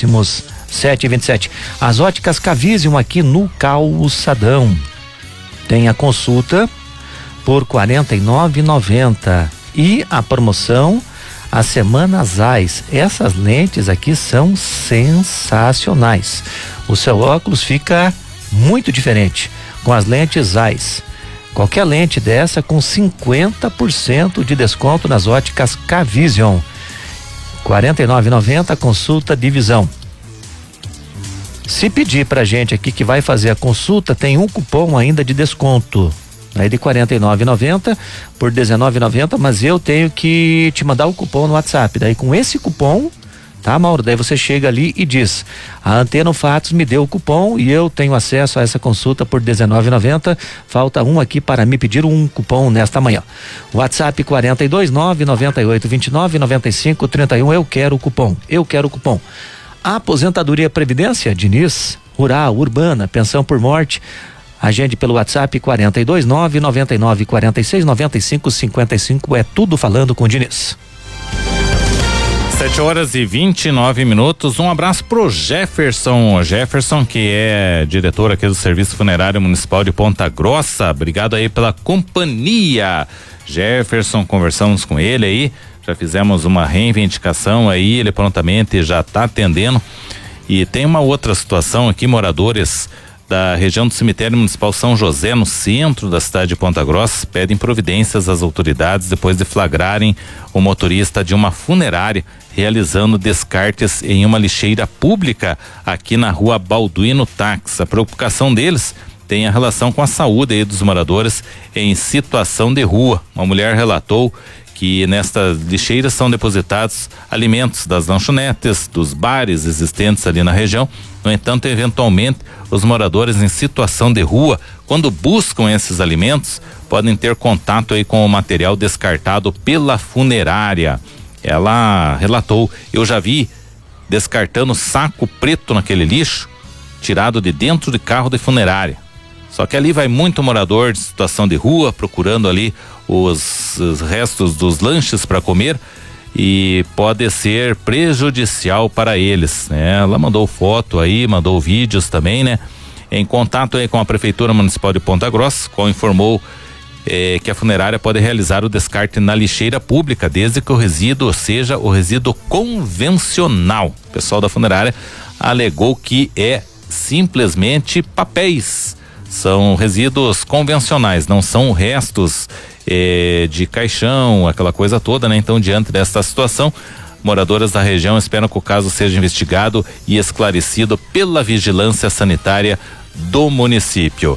próximos 7h27. As óticas Cavisium aqui no Calçadão. Tem a consulta por R$ 49,90 e a promoção a Semana Zeiss. Essas lentes aqui são sensacionais. O seu óculos fica muito diferente com as lentes Zeiss. Qualquer lente dessa com 50% de desconto nas óticas Cavisium. R$ 49,90 consulta divisão. Se pedir pra gente aqui que vai fazer a consulta, tem um cupom ainda de desconto. Aí de R$ 49,90 por R$ 19,90, mas eu tenho que te mandar o cupom no WhatsApp. Daí com esse cupom, tá, Mauro? Daí você chega ali e diz: a Antena Fatos me deu o cupom e eu tenho acesso a essa consulta por R$ 19,90. Falta um aqui para me pedir um cupom nesta manhã. WhatsApp 429-9829-9531. Eu quero o cupom. Eu quero o cupom. Aposentadoria Previdência, Diniz, rural, urbana, pensão por morte. Agende pelo WhatsApp 429-9946-9555. É tudo falando com o Diniz. 7h29. Um abraço pro Jefferson. Jefferson, que é diretor aqui do Serviço Funerário Municipal de Ponta Grossa. Obrigado aí pela companhia. Jefferson, conversamos com ele aí. Já fizemos uma reivindicação aí, ele prontamente já está atendendo. E tem uma outra situação aqui, moradores da região do cemitério municipal São José, no centro da cidade de Ponta Grossa, pedem providências às autoridades depois de flagrarem o motorista de uma funerária realizando descartes em uma lixeira pública aqui na rua Balduino Tax. A preocupação deles tem a relação com a saúde aí dos moradores em situação de rua. Uma mulher relatou que nestas lixeiras são depositados alimentos das lanchonetes, dos bares existentes ali na região. No entanto, eventualmente, os moradores em situação de rua, quando buscam esses alimentos, podem ter contato aí com o material descartado pela funerária. Ela relatou: eu já vi descartando saco preto naquele lixo, tirado de dentro de carro de funerária. Só que ali vai muito morador de situação de rua, procurando ali os restos dos lanches para comer, e pode ser prejudicial para eles, né? Ela mandou foto aí, mandou vídeos também, né? Em contato aí com a Prefeitura Municipal de Ponta Grossa, qual informou que a funerária pode realizar o descarte na lixeira pública, desde que o resíduo seja o resíduo convencional. O pessoal da funerária alegou que é simplesmente papéis. São resíduos convencionais, não são restos de caixão, aquela coisa toda, né? Então, diante desta situação, moradoras da região esperam que o caso seja investigado e esclarecido pela vigilância sanitária do município.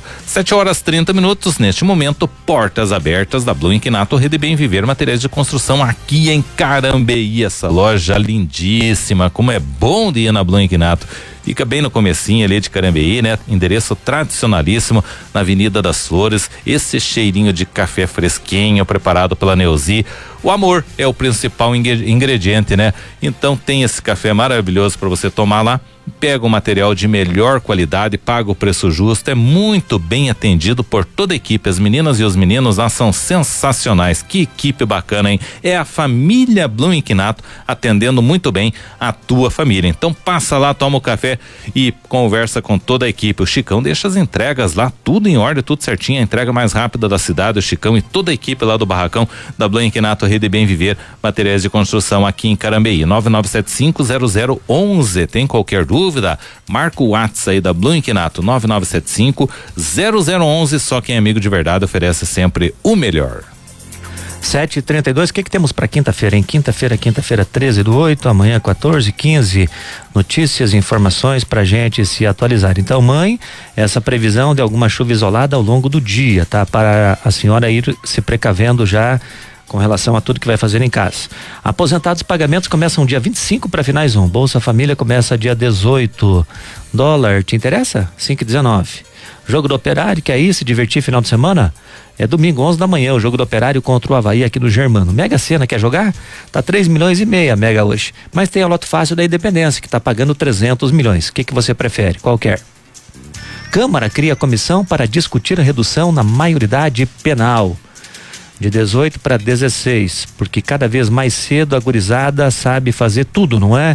7h30. Neste momento, portas abertas da Blue Inquinato Rede Bem Viver Materiais de Construção aqui em Carambeí. Essa loja lindíssima, como é bom de ir na Blue Inquinato. Fica bem no comecinho ali de Carambeí, né? Endereço tradicionalíssimo na Avenida das Flores. Esse cheirinho de café fresquinho preparado pela Neuzi. O amor é o principal ingrediente, né? Então tem esse café maravilhoso para você tomar lá. Pega o material de melhor qualidade, paga o preço justo, é muito bem atendido por toda a equipe. As meninas e os meninos lá são sensacionais. Que equipe bacana, hein? É a família Blum Inquinato atendendo muito bem a tua família. Então passa lá, toma o café e conversa com toda a equipe. O Chicão deixa as entregas lá, tudo em ordem, tudo certinho, a entrega mais rápida da cidade. O Chicão e toda a equipe lá do barracão da Blum Inquinato Rede Bem Viver Materiais de Construção aqui em Carambeí. 9975-0011. Tem qualquer dúvida? Marca o WhatsApp aí da Blum Inquinato 9975-0011. Só quem é amigo de verdade oferece sempre o melhor. 7h32, o que temos para quinta-feira? Em quinta-feira 13/8, amanhã 14/15, notícias e informações pra gente se atualizar. Então, mãe, essa previsão de alguma chuva isolada ao longo do dia, tá? Para a senhora ir se precavendo já com relação a tudo que vai fazer em casa. Aposentados, pagamentos começam dia 25 para finais 1. Bolsa Família começa dia 18. Dólar, te interessa? 5,19. Jogo do Operário, quer ir se divertir final de semana? É domingo, 11 da manhã, o Jogo do Operário contra o Avaí aqui no Germano. Mega Sena, quer jogar? Tá 3,5 milhões a Mega hoje. Mas tem a Loto Fácil da Independência, que tá pagando 300 milhões. O que você prefere? Qual quer? Câmara cria comissão para discutir a redução na maioridade penal. De 18 para 16, porque cada vez mais cedo a gurizada sabe fazer tudo, não é?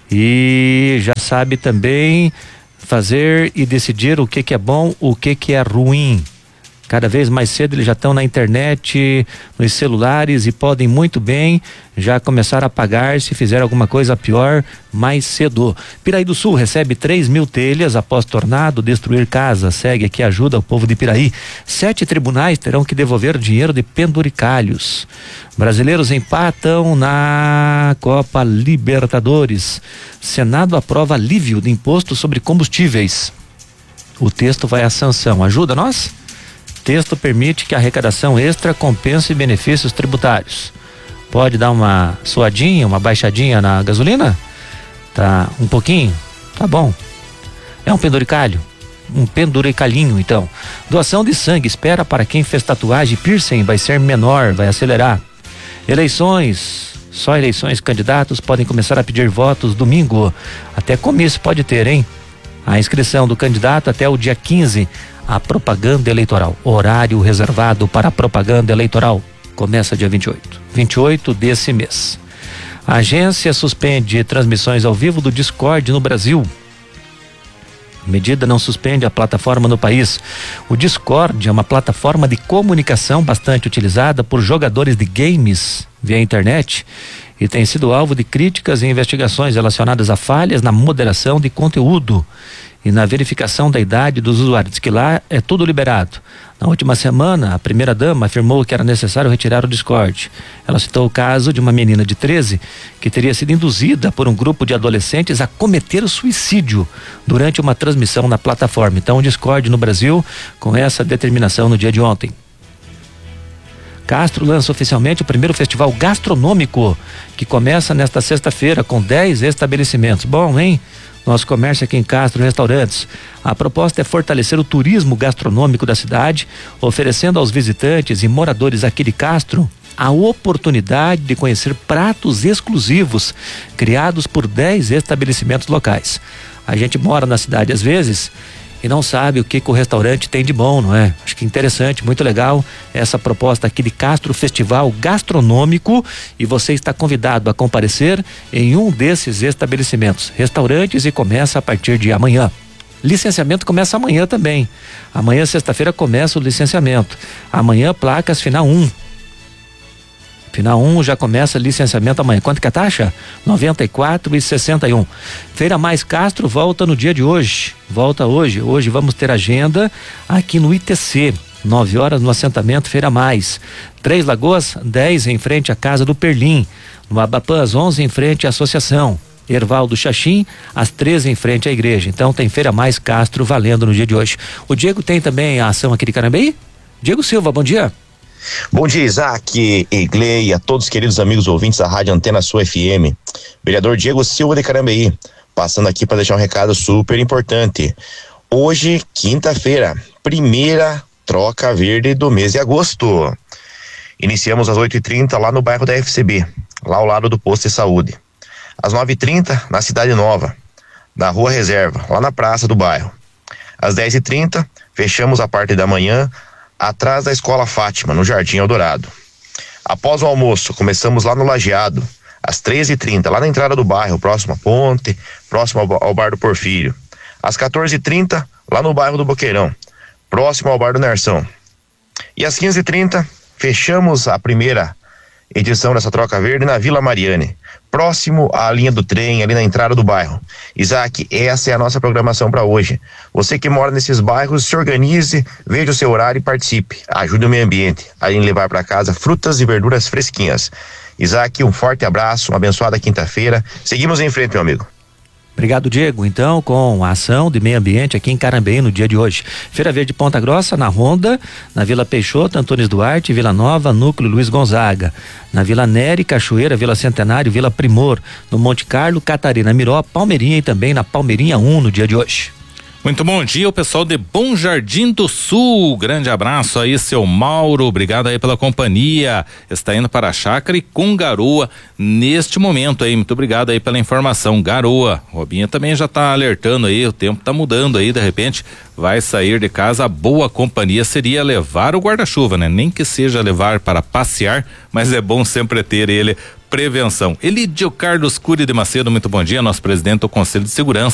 e já sabe também fazer e decidir o que é bom, o que é ruim. Cada vez mais cedo eles já estão na internet, nos celulares, e podem muito bem já começar a pagar se fizer alguma coisa pior mais cedo. Piraí do Sul recebe 3.000 telhas após tornado destruir casa. Segue aqui, ajuda o povo de Piraí. 7 tribunais terão que devolver dinheiro de penduricalhos. Brasileiros empatam na Copa Libertadores. Senado aprova alívio de imposto sobre combustíveis. O texto vai à sanção. Ajuda nós? Texto permite que a arrecadação extra compense benefícios tributários. Pode dar uma suadinha, uma baixadinha na gasolina? Tá, um pouquinho? Tá bom. É um penduricalho? Um penduricalinho, então. Doação de sangue, espera para quem fez tatuagem e piercing vai ser menor, vai acelerar. Eleições, só eleições, candidatos podem começar a pedir votos domingo. Até comício pode ter, hein? A inscrição do candidato até o dia 15. A propaganda eleitoral, horário reservado para a propaganda eleitoral, começa dia 28 desse mês. A agência suspende transmissões ao vivo do Discord no Brasil. Medida não suspende a plataforma no país. O Discord é uma plataforma de comunicação bastante utilizada por jogadores de games via internet e tem sido alvo de críticas e investigações relacionadas a falhas na moderação de conteúdo e na verificação da idade dos usuários, que lá é tudo liberado. Na última semana, a primeira-dama afirmou que era necessário retirar o Discord. Ela citou o caso de uma menina de 13 que teria sido induzida por um grupo de adolescentes a cometer o suicídio durante uma transmissão na plataforma. Então, o Discord no Brasil, com essa determinação no dia de ontem. Castro lança oficialmente o primeiro festival gastronômico, que começa nesta sexta-feira com 10 estabelecimentos. Bom, hein? Nosso comércio aqui em Castro Restaurantes. A proposta é fortalecer o turismo gastronômico da cidade, oferecendo aos visitantes e moradores aqui de Castro a oportunidade de conhecer pratos exclusivos criados por 10 estabelecimentos locais. A gente mora na cidade às vezes e não sabe o que o restaurante tem de bom, não é? Acho que interessante, muito legal essa proposta aqui de Castro Festival Gastronômico, e você está convidado a comparecer em um desses estabelecimentos, restaurantes, e começa a partir de amanhã. Licenciamento começa amanhã também. Amanhã, sexta-feira, começa o licenciamento. Amanhã, placas final 1. Final 1 já começa licenciamento amanhã. Quanto que é a taxa? R$ 94,61. Feira Mais Castro volta no dia de hoje. Volta hoje. Hoje vamos ter agenda aqui no ITC. 9 horas no assentamento Feira Mais. 3 Lagoas, 10 em frente à Casa do Perlim. No Abapã, às 11 em frente à Associação. Erval do Xaxim, às 13 em frente à igreja. Então tem Feira Mais Castro valendo no dia de hoje. O Diego tem também a ação aqui de Carambeí? Diego Silva, bom dia. Bom dia, Isaac, Egley, a todos os queridos amigos ouvintes da Rádio Antena Sul FM. Vereador Diego Silva de Carambeí, passando aqui para deixar um recado super importante. Hoje, quinta-feira, primeira troca verde do mês de agosto. Iniciamos às 8h30 lá no bairro da FCB, lá ao lado do posto de saúde. Às 9h30 na Cidade Nova, na Rua Reserva, lá na praça do bairro. Às 10h30 fechamos a parte da manhã atrás da Escola Fátima, no Jardim Eldorado. Após o almoço, começamos lá no Lajeado, às 13h30, lá na entrada do bairro, próximo à ponte, próximo ao bar do Porfírio. Às 14h30, lá no bairro do Boqueirão, próximo ao bar do Nerção. E às 15h30, fechamos a primeira edição dessa troca verde na Vila Mariane, próximo à linha do trem, ali na entrada do bairro. Isaac, essa é a nossa programação para hoje. Você que mora nesses bairros, se organize, veja o seu horário e participe. Ajude o meio ambiente a levar para casa frutas e verduras fresquinhas. Isaac, um forte abraço, uma abençoada quinta-feira. Seguimos em frente, meu amigo. Obrigado, Diego. Então, com a ação de meio ambiente aqui em Carambeí no dia de hoje. Feira Verde Ponta Grossa, na Ronda, na Vila Peixoto, Antônio Duarte, Vila Nova, Núcleo Luiz Gonzaga. Na Vila Nery, Cachoeira, Vila Centenário, Vila Primor. No Monte Carlo, Catarina, Miró, Palmeirinha e também na Palmeirinha 1 no dia de hoje. Muito bom dia, o pessoal de Bom Jardim do Sul. Grande abraço aí, seu Mauro. Obrigado aí pela companhia. Está indo para a chácara e com garoa neste momento aí. Muito obrigado aí pela informação. Garoa. Robinha também já está alertando aí. O tempo está mudando aí. De repente vai sair de casa. A boa companhia seria levar o guarda-chuva, né? Nem que seja levar para passear, mas é bom sempre ter ele. Prevenção. Elidio Carlos Cury de Macedo, muito bom dia, nosso presidente do Conselho de Segurança.